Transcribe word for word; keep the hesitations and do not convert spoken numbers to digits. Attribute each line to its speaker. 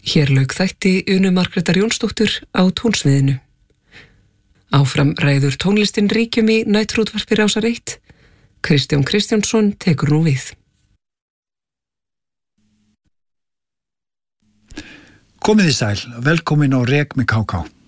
Speaker 1: Hér lauk þætti Unu Margrétar Jónsdóttur á tónsviðinu. Áfram ræður tónlistin ríkjum í næturútvarpi Rásar eitt. Kristján Kristjánsson tekur nú við.
Speaker 2: Komið í sæl, velkomin á Rek með K K.